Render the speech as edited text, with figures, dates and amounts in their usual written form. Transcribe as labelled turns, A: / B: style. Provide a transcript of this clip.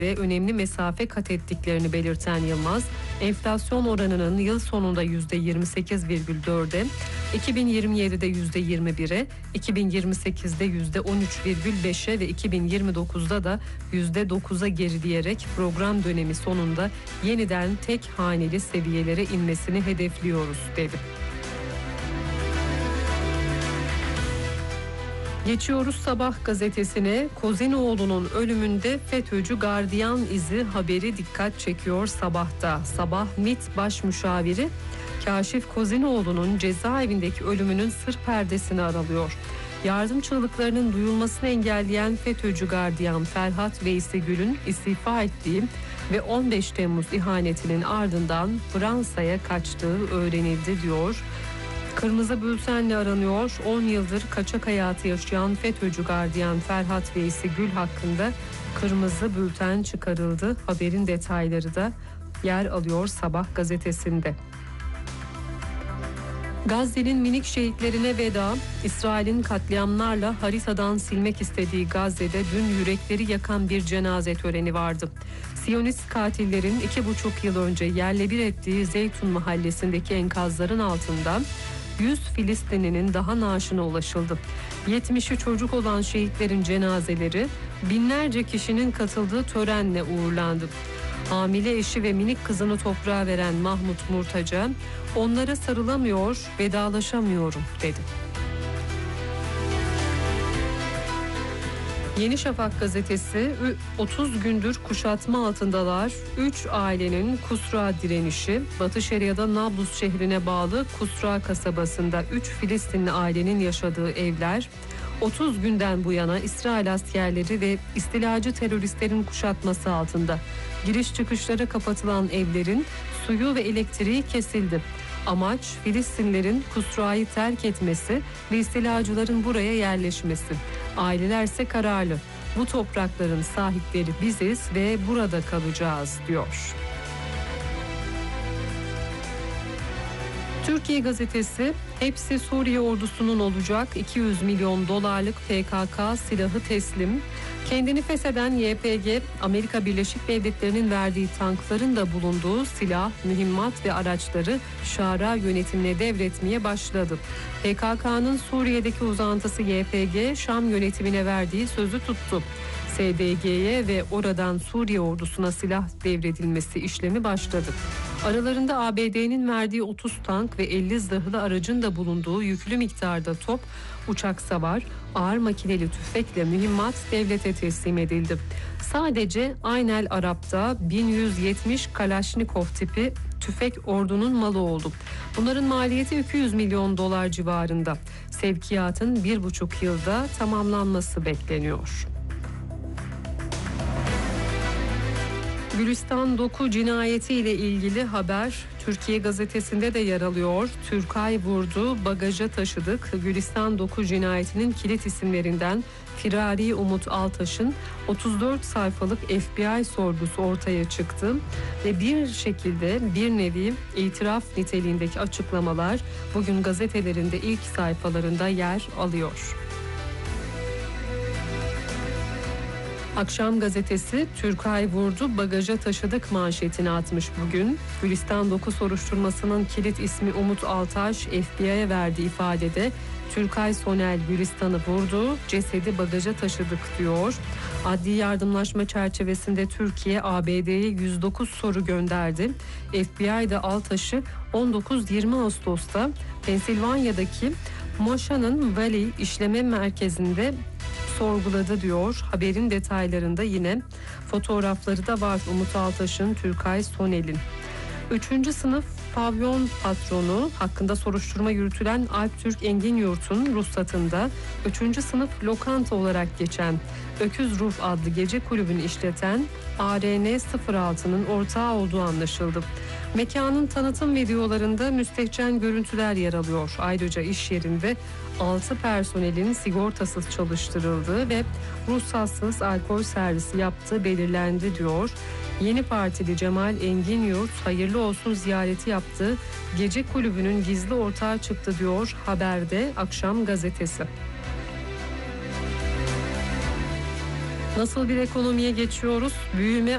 A: önemli mesafe kat ettiklerini belirten Yılmaz, enflasyon oranının yıl sonunda %28,4'e, 2027'de %21'e, 2028'de %13,5'e ve 2029'da da %9'a gerileyerek program dönemi sonunda yeniden tek haneli seviyelere inmesini hedefliyoruz dedi. Geçiyoruz Sabah gazetesine. Kozinoğlu'nun ölümünde FETÖ'cü gardiyan izi haberi dikkat çekiyor Sabah'ta. Sabah MİT Baş Müşaviri Kaşif Kozinoğlu'nun cezaevindeki ölümünün sır perdesini aralıyor. Yardım çığlıklarının duyulmasını engelleyen FETÖ'cü gardiyan Ferhat Veysi Gül'ün istifa ettiği ve 15 Temmuz ihanetinin ardından Fransa'ya kaçtığı öğrenildi diyor. Kırmızı bültenle aranıyor. 10 yıldır kaçak hayatı yaşayan FETÖ'cü gardiyan Ferhat Veysi Gül hakkında kırmızı bülten çıkarıldı. Haberin detayları da yer alıyor Sabah gazetesinde. Gazze'nin minik şehitlerine veda, İsrail'in katliamlarla haritadan silmek istediği Gazze'de dün yürekleri yakan bir cenaze töreni vardı. Siyonist katillerin 2,5 yıl önce yerle bir ettiği Zeytun mahallesindeki enkazların altından 100 Filistinlinin daha naaşına ulaşıldı. 70'i çocuk olan şehitlerin cenazeleri binlerce kişinin katıldığı törenle uğurlandı. Hamile eşi ve minik kızını toprağa veren Mahmut Murtaca, onlara sarılamıyor, vedalaşamıyorum dedi. Yeni Şafak gazetesi 30 gündür kuşatma altındalar. 3 ailenin Kusra direnişi. Batı Şeria'da Nablus şehrine bağlı Kusra kasabasında 3 Filistinli ailenin yaşadığı evler 30 günden bu yana İsrail askerleri ve istilacı teröristlerin kuşatması altında. Giriş çıkışlara kapatılan evlerin suyu ve elektriği kesildi. Amaç Filistinlerin Kusra'yı terk etmesi ve istilacıların buraya yerleşmesi. Ailelerse kararlı. Bu toprakların sahipleri biziz ve burada kalacağız diyor. Türkiye gazetesi hepsi Suriye ordusunun olacak, 200 milyon dolarlık PKK silahı teslim. Kendini fesheden YPG, Amerika Birleşik Devletleri'nin verdiği tankların da bulunduğu silah, mühimmat ve araçları Şara yönetimine devretmeye başladı. PKK'nın Suriye'deki uzantısı YPG, Şam yönetimine verdiği sözü tuttu. SDG'ye ve oradan Suriye ordusuna silah devredilmesi işlemi başladı. Aralarında ABD'nin verdiği 30 tank ve 50 zırhlı aracın da bulunduğu yüklü miktarda top, uçak savar, ağır makineli tüfekle mühimmat devlete teslim edildi. Sadece Aynel Arap'ta 1170 Kalaşnikov tipi tüfek ordunun malı oldu. Bunların maliyeti 200 milyon dolar civarında. Sevkiyatın 1,5 yılda tamamlanması bekleniyor. Gülistan Doku cinayeti ile ilgili haber Türkiye gazetesinde de yer alıyor. Türkay vurdu, bagaja taşıdık. Gülistan Doku cinayetinin kilit isimlerinden Firari Umut Altaş'ın 34 sayfalık FBI sorgusu ortaya çıktı ve bir şekilde bir nevi itiraf niteliğindeki açıklamalar bugün gazetelerinde ilk sayfalarında yer alıyor. Akşam gazetesi Türkay vurdu, bagaja taşıdık manşetini atmış bugün. Gülistan Doku soruşturmasının kilit ismi Umut Altaş FBI'ye verdiği ifadede Türkay Sonel Gülistan'ı vurdu, cesedi bagaja taşıdık diyor. Adli yardımlaşma çerçevesinde Türkiye ABD'ye 109 soru gönderdi. FBI'de Altaş'ı 19-20 Ağustos'ta Pensilvanya'daki Moshannon Valley işleme merkezinde sorguladı diyor. Haberin detaylarında yine fotoğrafları da var Umut Altaş'ın, Türkay Sonel'in. 3. sınıf pavyon patronu hakkında soruşturma yürütülen Alptürk Engin Yurt'un ruhsatında 3. sınıf lokanta olarak geçen Öküz Ruh adlı gece kulübünü işleten ARN 06'nın ortağı olduğu anlaşıldı. Mekanın tanıtım videolarında müstehcen görüntüler yer alıyor. Ayrıca iş yerinde 6 personelin sigortasız çalıştırıldığı ve ruhsatsız alkol servisi yaptığı belirlendi diyor. Yeni Partili Cemal Engin Yurt hayırlı olsun ziyareti yaptı. Gece kulübünün gizli ortağı çıktı diyor haberde Akşam gazetesi. Nasıl bir ekonomiye geçiyoruz? Büyüme